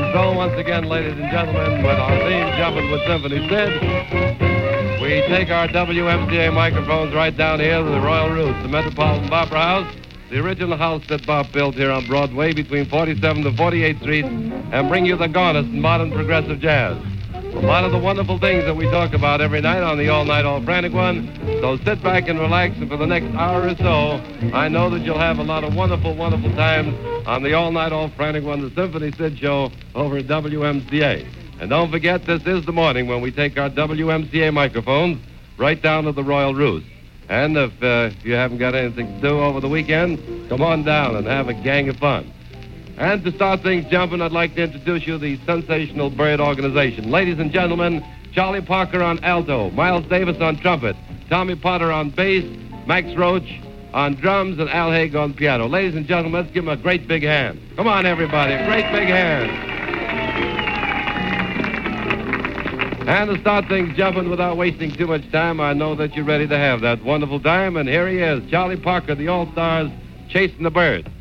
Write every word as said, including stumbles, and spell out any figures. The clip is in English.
So once again, ladies and gentlemen, with our theme jumping with Symphony Sid, we take our W M C A microphones right down here to the Royal Roost, the Metropolitan Opera House, the original house that Bob built here on Broadway between forty-seventh and forty-eighth Street, and bring you the garnest in modern progressive jazz. A lot of the wonderful things that we talk about every night on the All Night All Frantic One. So sit back and relax, and for the next hour or so, I know that you'll have a lot of wonderful, wonderful times on the All Night All Frantic One, the Symphony Sid Show over at W M C A. And don't forget, this is the morning when we take our W M C A microphones right down to the Royal Roost. And if uh, you haven't got anything to do over the weekend, come on down and have a gang of fun. And to start things jumping, I'd like to introduce you to the Sensational Bird Organization. Ladies and gentlemen, Charlie Parker on alto, Miles Davis on trumpet, Tommy Potter on bass, Max Roach on drums, and Al Haig on piano. Ladies and gentlemen, let's give them a great big hand. Come on, everybody, a great big hand. And to start things jumping without wasting too much time, I know that you're ready to have that wonderful time, and here he is, Charlie Parker, the All-Stars, Chasing the Bird.